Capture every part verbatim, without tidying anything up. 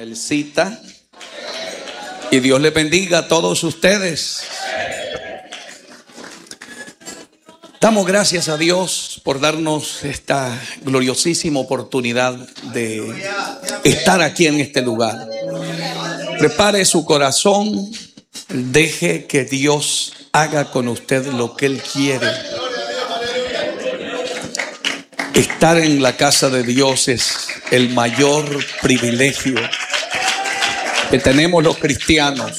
Nelsita. Y Dios les bendiga a todos ustedes. Damos gracias a Dios por darnos esta gloriosísima oportunidad de estar aquí en este lugar. Prepare su corazón, deje que Dios haga con usted lo que Él quiere. Estar en la casa de Dios es el mayor privilegio que tenemos los cristianos.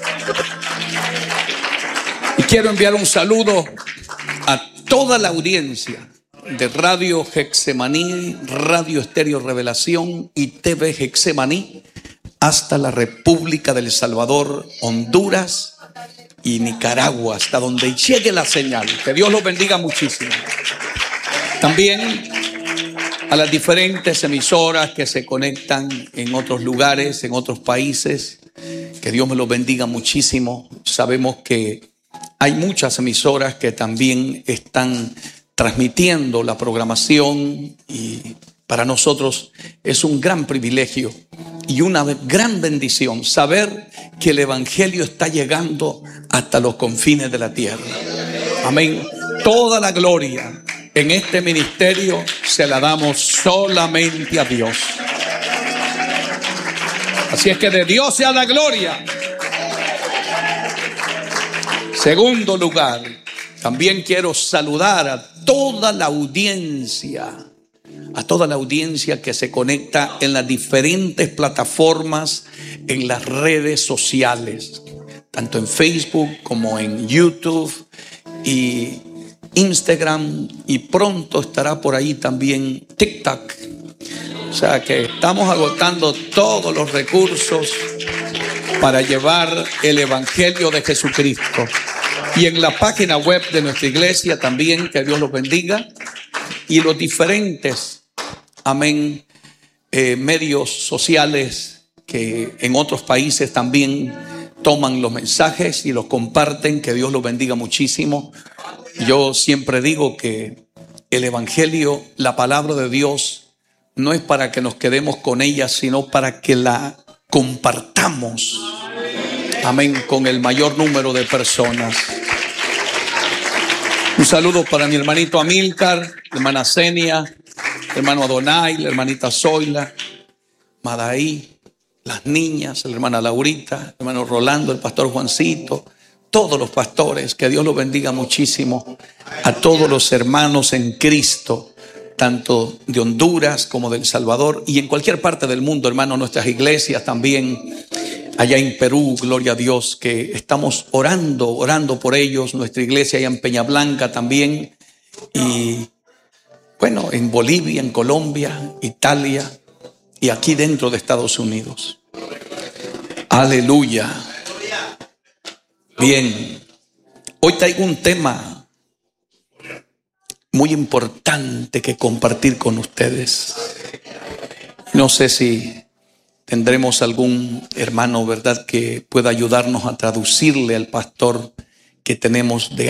Y quiero enviar un saludo a toda la audiencia de Radio Getsemaní, Radio Estéreo Revelación y T V Getsemaní, hasta la República del Salvador, Honduras y Nicaragua, hasta donde llegue la señal. Que Dios los bendiga muchísimo. También a las diferentes emisoras que se conectan en otros lugares, en otros países. Que Dios me los bendiga muchísimo. Sabemos que hay muchas emisoras que también están transmitiendo la programación y para nosotros es un gran privilegio y una gran bendición saber que el Evangelio está llegando hasta los confines de la tierra. Amén. Toda la gloria en este ministerio se la damos solamente a Dios. Así es que de Dios sea la gloria. Segundo lugar, también quiero saludar a toda la audiencia, a toda la audiencia que se conecta en las diferentes plataformas, en las redes sociales, tanto en Facebook como en YouTube y Instagram, y pronto estará por ahí también TikTok. O sea que estamos agotando todos los recursos para llevar el Evangelio de Jesucristo. Y en la página web de nuestra iglesia también, que Dios los bendiga. Y los diferentes, amén, eh, medios sociales que en otros países también toman los mensajes y los comparten. Que Dios los bendiga muchísimo. Yo siempre digo que el Evangelio, la palabra de Dios, no es para que nos quedemos con ella, sino para que la compartamos. Amén, con el mayor número de personas. Un saludo para mi hermanito Amílcar, hermana Zenia, hermano Adonai, la hermanita Zoila, Madaí, las niñas, la hermana Laurita, el hermano Rolando, el pastor Juancito, todos los pastores. Que Dios los bendiga muchísimo. A todos los hermanos en Cristo, tanto de Honduras como de El Salvador y en cualquier parte del mundo, hermanos, nuestras iglesias también. Allá en Perú, gloria a Dios, que estamos orando, orando por ellos. Nuestra iglesia allá en Peña Blanca también. Y bueno, en Bolivia, en Colombia, Italia y aquí dentro de Estados Unidos. Aleluya. Bien, hoy traigo un tema muy importante que compartir con ustedes. No sé si tendremos algún hermano, ¿verdad?, que pueda ayudarnos a traducirle al pastor que tenemos de